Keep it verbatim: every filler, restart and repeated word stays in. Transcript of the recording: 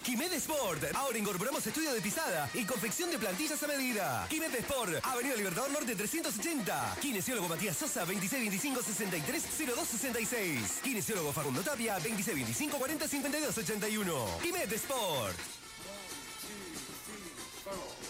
Quimet Sport. Ahora incorporamos estudio de pisada y confección de plantillas a medida. Quimet Sport. Avenida Libertador Norte trescientos ochenta. Kinesiólogo Matías Sosa, veintiséis veinticinco sesenta y tres cero dos sesenta y seis. Kinesiólogo Facundo Tapia, veintiséis veinticinco cuarenta cincuenta y dos ochenta y uno. Quimet Sport. One, two, three, four.